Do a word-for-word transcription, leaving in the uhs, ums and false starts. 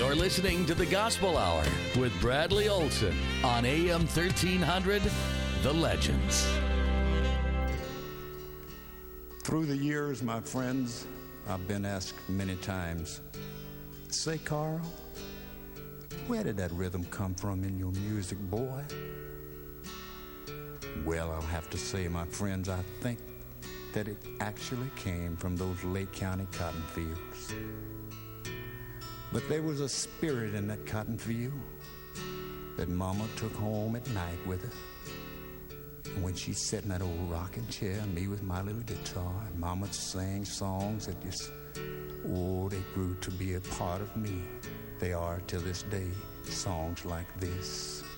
You're listening to the Gospel Hour with Bradley Olson on A M thirteen hundred, The Legends. Through the years, my friends, I've been asked many times, say, Carl, where did that rhythm come from in your music, boy? Well, I'll have to say, my friends, I think that it actually came from those Lake County cotton fields. But there was a spirit in that cotton field that Mama took home at night with her. And when she sat in that old rocking chair and me with my little guitar, and Mama sang songs that just, oh, they grew to be a part of me. They are till this day, songs like this.